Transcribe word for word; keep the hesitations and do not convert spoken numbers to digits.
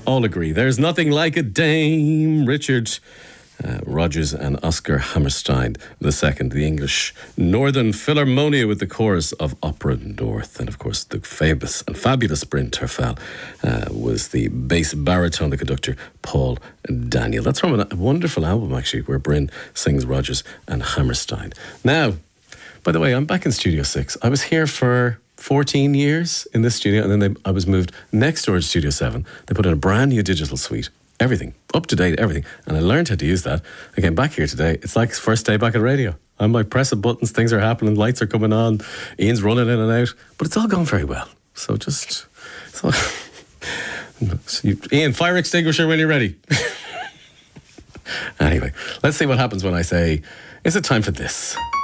All agree. There's nothing like a Dame. Richard uh, Rodgers and Oscar Hammerstein the second, the English Northern Philharmonia with the chorus of Opera North. And of course, the famous and fabulous Bryn Terfel uh, was the bass baritone, the conductor, Paul Daniel. That's from a wonderful album, actually, where Bryn sings Rodgers and Hammerstein. Now, by the way, I'm back in Studio six. I was here for fourteen years in this studio, and then they, I was moved next door to Studio seven. They put in a brand new digital suite. Everything, up to date, everything. And I learned how to use that. I came back here today. It's like first day back at radio. I'm like pressing buttons, things are happening, lights are coming on, Ian's running in and out. But it's all going very well. So just... So, so you, Ian, fire extinguisher when you're ready. Anyway, let's see what happens when I say, is it time for this?